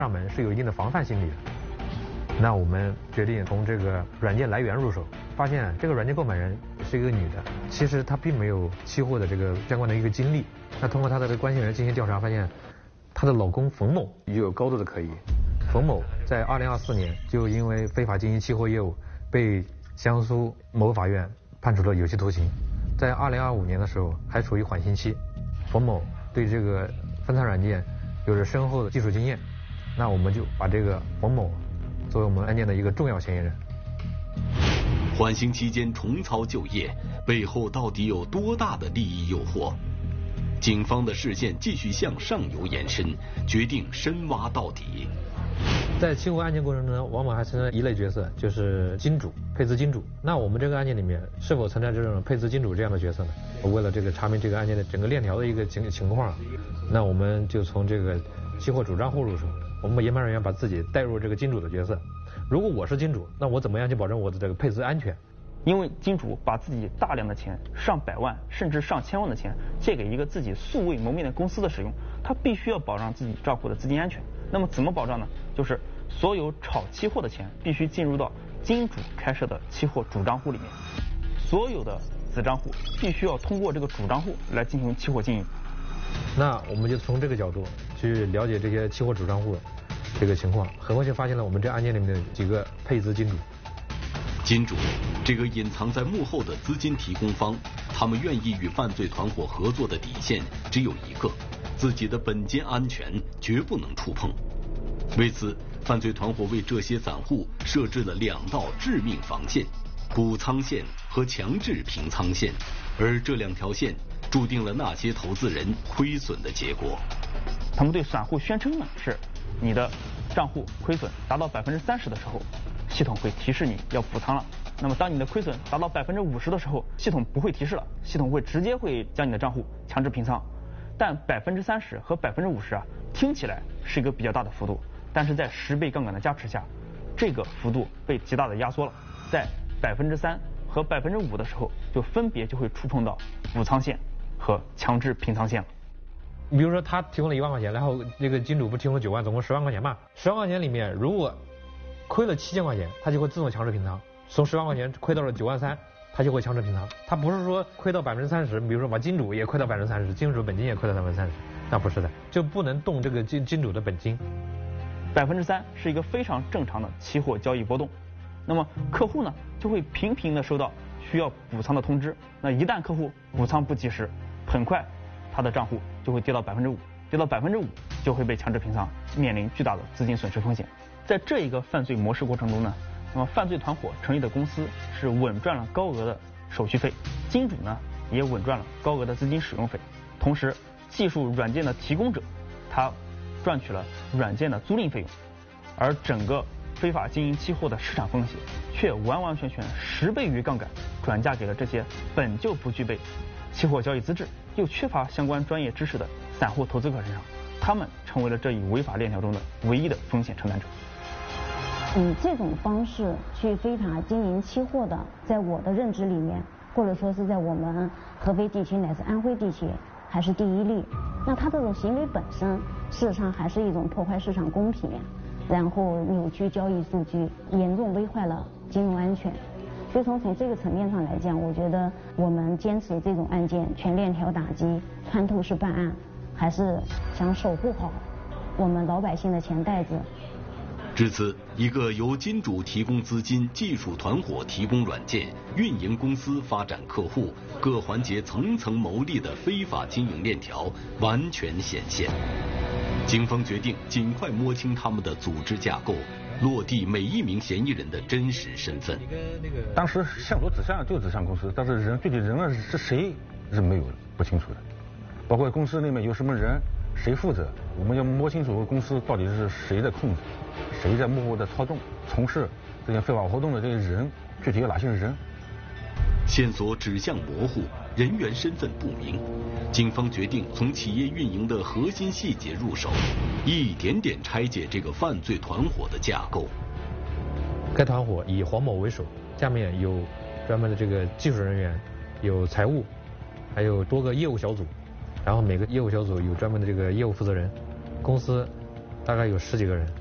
上门是有一定的防范心理的。那我们决定从这个软件来源入手，发现这个软件购买人是一个女的，其实她并没有期货的这个相关的一个经历。那通过她的这个关系人进行调查，发现她的老公冯某也有高度的可疑。冯某在2024年就因为非法经营期货业务，被江苏某法院判处了有期徒刑。在2025年的时候还处于缓刑期。冯某对这个分散软件有着深厚的技术经验，那我们就把这个冯某作为我们案件的一个重要嫌疑人。 缓刑期间重操旧业，背后到底有多大的利益诱惑？警方的视线继续向上游延伸，决定深挖到底。 在期货案件过程中呢，往往还存在一类角色，就是金主、配资金主。那我们这个案件里面是否存在这种配资金主这样的角色呢？为了这个查明这个案件的整个链条的一个情况，那我们就从这个期货主账户入手。我们研判人员把自己带入这个金主的角色。如果我是金主，那我怎么样去保证我的这个配资安全？ 因为金主把自己大量的钱，上百万甚至上千万的钱借给一个自己素未谋面的公司的使用，他必须要保障自己账户的资金安全。那么怎么保障呢？就是所有炒期货的钱必须进入到金主开设的期货主账户里面，所有的子账户必须要通过这个主账户来进行期货经营。 那我们就从这个角度去了解这些期货主账户这个情况，很快就发现了我们这案件里面的几个配资金主。 金主，这个隐藏在幕后的资金提供方，他们愿意与犯罪团伙合作的底线只有一个：自己的本金安全绝不能触碰。为此，犯罪团伙为这些散户设置了2道致命防线：补仓线和强制平仓线。而这2条线注定了那些投资人亏损的结果。 他们对散户宣称呢是，你的账户亏损达到30%的时候，系统会提示你要补仓了。那么当你的亏损达到50%的时候，系统不会提示了，系统会直接将你的账户强制平仓。但30%和50%啊，听起来是一个比较大的幅度，但是在10倍杠杆的加持下，这个幅度被极大的压缩了。在3%和5%的时候，就分别会触碰到补仓线和强制平仓线了。 比如说他提供了1万块钱，然后这个金主不提供了9万，总共10万块钱嘛。10万块钱里面，如果亏了7000块钱，他就会自动强制平仓。从10万块钱亏到了9万3，他就会强制平仓。他不是说亏到30%，比如说把金主也亏到30%，金主本金也亏到30%，那不是的，就不能动这个金主的本金。 3%是一个非常正常的期货交易波动。那么客户呢就会频频的收到需要补仓的通知。那一旦客户补仓不及时，很快他的账户就会跌到5%，跌到5%就会被强制平仓，面临巨大的资金损失风险。在这一个犯罪模式过程中呢，那么犯罪团伙成立的公司是稳赚了高额的手续费，金主呢也稳赚了高额的资金使用费，同时技术软件的提供者他赚取了软件的租赁费用，而整个非法经营期货的市场风险却完完全全10倍于杠杆转嫁给了这些本就不具备期货交易资质又缺乏相关专业知识的散户投资客身上，他们成为了这一违法链条中的唯一的风险承担者。 以这种方式去非法经营期货的，在我的认知里面，或者说是在我们合肥地区乃至安徽地区还是第一例。那他这种行为本身事实上还是一种破坏市场公平，然后扭曲交易数据，严重危害了金融安全。所以从这个层面上来讲，我觉得我们坚持这种案件全链条打击、穿透式办案，还是想守护好我们老百姓的钱袋子。 至此，一个由金主提供资金、技术团伙提供软件、运营公司发展客户，各环节层层牟利的非法经营链条完全显现。警方决定尽快摸清他们的组织架构，落地每一名嫌疑人的真实身份。 当时线索指向公司，但是具体人是谁是没有不清楚的，包括公司里面有什么人，谁负责，我们要摸清楚公司到底是谁在控制，谁在幕后的操纵，从事这些非法活动的这些人具体有哪些人。 线索指向模糊，人员身份不明，警方决定从企业运营的核心细节入手，一点点拆解这个犯罪团伙的架构。 该团伙以黄某为首，下面有专门的这个技术人员，有财务，还有多个业务小组，然后每个业务小组有专门的这个业务负责人。公司大概有10几个人。